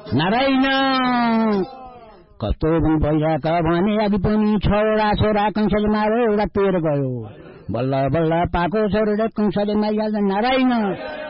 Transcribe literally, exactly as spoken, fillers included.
नारायण कस्तो भइरहेका भने अघि पनि छोरा छोरा कंसले मारो एउटा तेर गयो बल्ल बल्ल पाको छोरो कंसले माइहाल्छ नारायण